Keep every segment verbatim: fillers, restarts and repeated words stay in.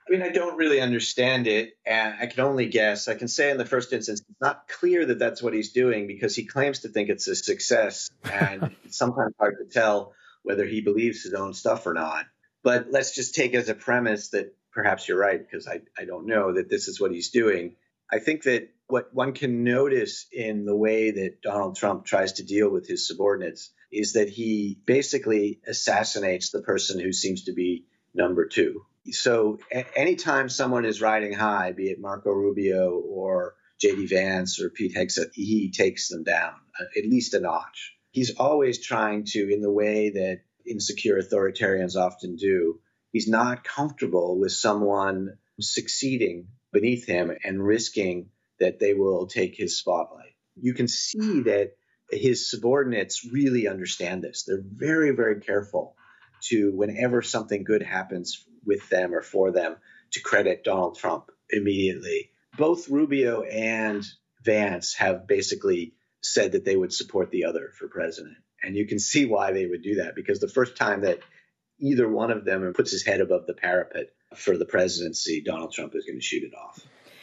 I mean, I don't really understand it, and I can only guess. I can say in the first instance, it's not clear that that's what he's doing because he claims to think it's a success, and it's sometimes hard to tell whether he believes his own stuff or not. But let's just take as a premise that perhaps you're right, because I, I don't know that this is what he's doing. I think that what one can notice in the way that Donald Trump tries to deal with his subordinates is that he basically assassinates the person who seems to be number two. So a- anytime someone is riding high, be it Marco Rubio or J D Vance or Pete Hegseth, he takes them down uh, at least a notch. He's always trying to, in the way that insecure authoritarians often do, he's not comfortable with someone succeeding beneath him and risking that they will take his spotlight. You can see that his subordinates really understand this. They're very, very careful to, whenever something good happens with them or for them, to credit Donald Trump immediately. Both Rubio and Vance have basically said that they would support the other for president. And you can see why they would do that, because the first time that either one of them puts his head above the parapet for the presidency, Donald Trump is going to shoot it off.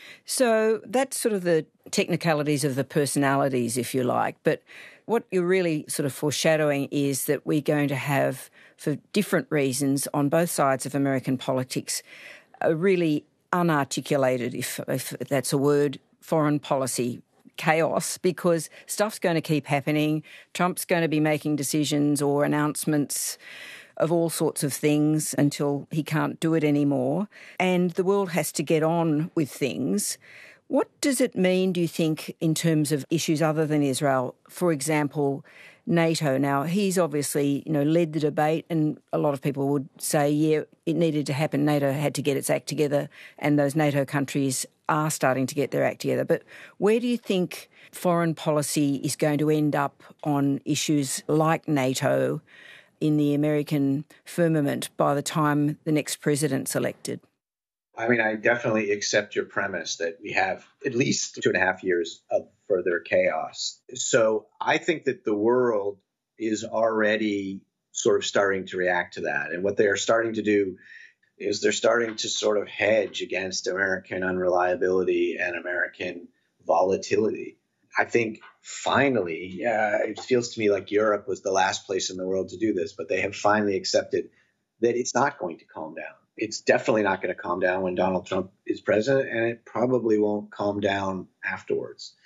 So that's sort of the technicalities of the personalities, if you like. But what you're really sort of foreshadowing is that we're going to have, for different reasons on both sides of American politics, a really unarticulated, if, if that's a word, foreign policy chaos, because stuff's going to keep happening. Trump's going to be making decisions or announcements of all sorts of things until he can't do it anymore. And the world has to get on with things. What does it mean, do you think, in terms of issues other than Israel? For example, NATO. Now, he's obviously, you know, led the debate, and a lot of people would say, yeah, it needed to happen. NATO had to get its act together, and those NATO countries are starting to get their act together. But where do you think foreign policy is going to end up on issues like NATO in the American firmament by the time the next president's elected? I mean, I definitely accept your premise that we have at least two and a half years of further chaos. So I think that the world is already sort of starting to react to that. And what they are starting to do is they're starting to sort of hedge against American unreliability and American volatility. I think finally, uh, it feels to me like Europe was the last place in the world to do this, but they have finally accepted that it's not going to calm down. It's definitely not going to calm down when Donald Trump is president, and it probably won't calm down afterwards.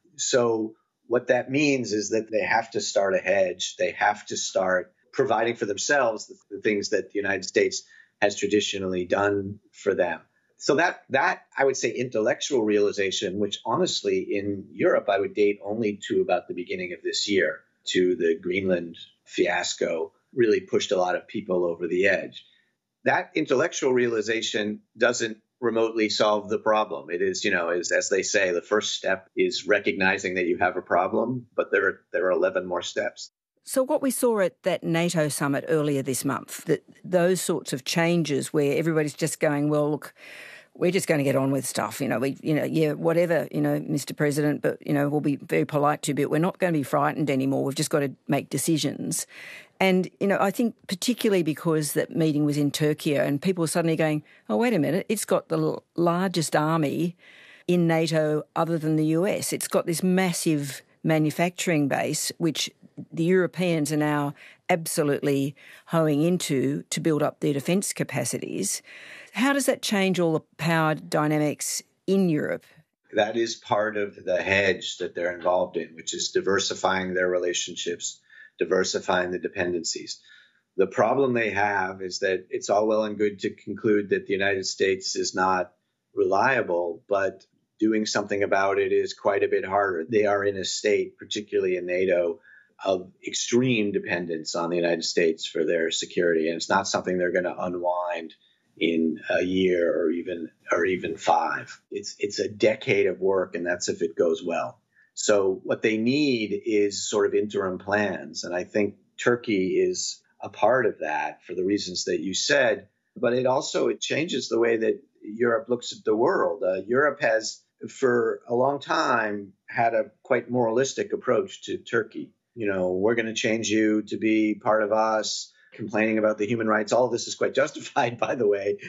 So what that means is that they have to start a hedge. They have to start providing for themselves the, the things that the United States has traditionally done for them. So that, that I would say intellectual realization, which honestly in Europe I would date only to about the beginning of this year, to the Greenland fiasco, really pushed a lot of people over the edge. That intellectual realization doesn't remotely solve the problem. It is, you know, is, as they say, the first step is recognizing that you have a problem, but there are, there are eleven more steps. So what we saw at that NATO summit earlier this month, that those sorts of changes where everybody's just going, well, look, we're just going to get on with stuff, you know, we, you know, yeah, whatever, you know, Mister President, but, you know, we'll be very polite to you, but we're not going to be frightened anymore. We've just got to make decisions. And, you know, I think particularly because that meeting was in Turkey and people were suddenly going, oh, wait a minute, it's got the l- largest army in NATO other than the U S. It's got this massive manufacturing base, which the Europeans are now absolutely hoeing into to build up their defence capacities. How does that change all the power dynamics in Europe? That is part of the hedge that they're involved in, which is diversifying their relationships, diversifying the dependencies. The problem they have is that it's all well and good to conclude that the United States is not reliable, but doing something about it is quite a bit harder. They are in a state, particularly in NATO, of extreme dependence on the United States for their security. And it's not something they're going to unwind in a year or even or even five. It's it's a decade of work, and that's if it goes well. So what they need is sort of interim plans. And I think Turkey is a part of that for the reasons that you said. But it also it changes the way that Europe looks at the world. Uh, Europe has, for a long time, had a quite moralistic approach to Turkey. You know, we're going to change you to be part of us, complaining about the human rights. All of this is quite justified, by the way.